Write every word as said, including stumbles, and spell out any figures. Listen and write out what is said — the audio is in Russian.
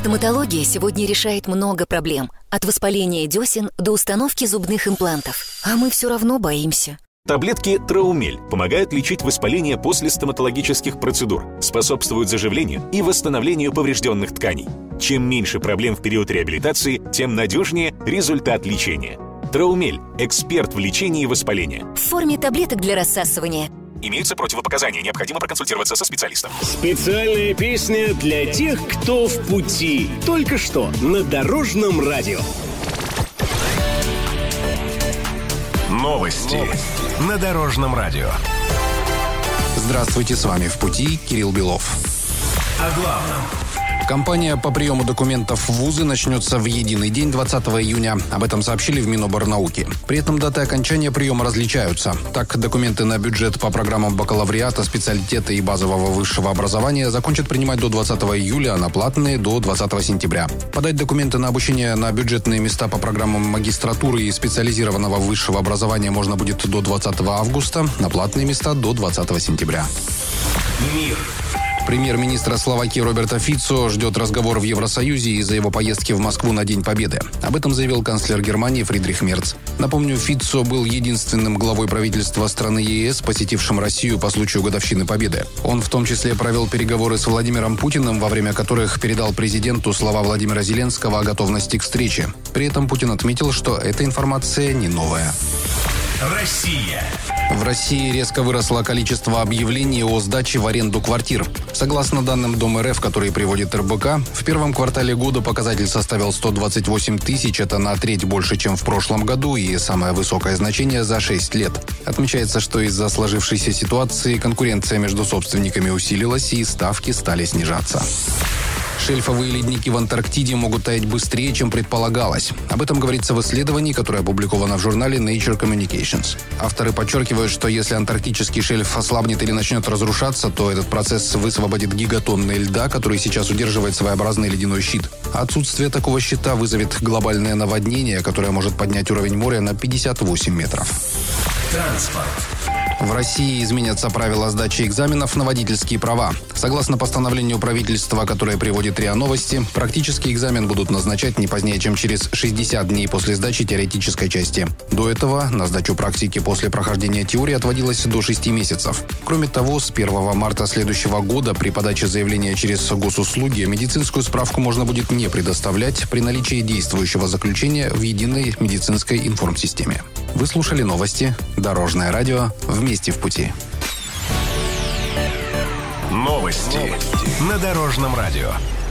Стоматология сегодня решает много проблем. От воспаления десен до установки зубных имплантов. А мы все равно боимся. Таблетки Траумель помогают лечить воспаление после стоматологических процедур, способствуют заживлению и восстановлению поврежденных тканей. Чем меньше проблем в период реабилитации, тем надежнее результат лечения. Траумель – эксперт в лечении воспаления. В форме таблеток для рассасывания. Имеются противопоказания, необходимо проконсультироваться со специалистом. Специальная песня для тех, кто в пути. Только что на Дорожном радио. Новости на Дорожном радио. Здравствуйте, с вами «В пути» Кирилл Белов. О главном. Кампания по приему документов в вузы начнется в единый день двадцатого июня. Об этом сообщили в Миноборнауки. При этом даты окончания приема различаются. Так, документы на бюджет по программам бакалавриата, специалитета и базового высшего образования закончат принимать до двадцатого июля, а на платные – до двадцатого сентября. Подать документы на обучение на бюджетные места по программам магистратуры и специализированного высшего образования можно будет до двадцатого августа, на платные места – до двадцатого сентября. Мир. Премьер-министра Словакии Роберта Фицо ждет разговор в Евросоюзе из-за его поездки в Москву на День Победы. Об этом заявил канцлер Германии Фридрих Мерц. Напомню, Фицо был единственным главой правительства страны ЕС, посетившим Россию по случаю годовщины Победы. Он в том числе провел переговоры с Владимиром Путиным, во время которых передал президенту слова Владимира Зеленского о готовности к встрече. При этом Путин отметил, что эта информация не новая. Россия. В России резко выросло количество объявлений о сдаче в аренду квартир. Согласно данным Дом РФ, которые приводит эр бэ ка, в первом квартале года показатель составил сто двадцать восемь тысяч, это на треть больше, чем в прошлом году, и самое высокое значение за шесть лет. Отмечается, что из-за сложившейся ситуации конкуренция между собственниками усилилась, и ставки стали снижаться. Шельфовые ледники в Антарктиде могут таять быстрее, чем предполагалось. Об этом говорится в исследовании, которое опубликовано в журнале Nature Communications. Авторы подчеркивают, что если антарктический шельф ослабнет или начнет разрушаться, то этот процесс высвободит гигатонны льда, который сейчас удерживает своеобразный ледяной щит. Отсутствие такого щита вызовет глобальное наводнение, которое может поднять уровень моря на пятьдесят восемь метров. Транспорт. В России изменятся правила сдачи экзаменов на водительские права. Согласно постановлению правительства, которое приводит РИА Новости, практический экзамен будут назначать не позднее, чем через шестьдесят дней после сдачи теоретической части. До этого на сдачу практики после прохождения теории отводилось до шести месяцев. Кроме того, с первого марта следующего года при подаче заявления через госуслуги медицинскую справку можно будет не предоставлять при наличии действующего заключения в единой медицинской информсистеме. Вы слушали новости. Дорожное радио. Вместе в пути. Новости на Дорожном радио.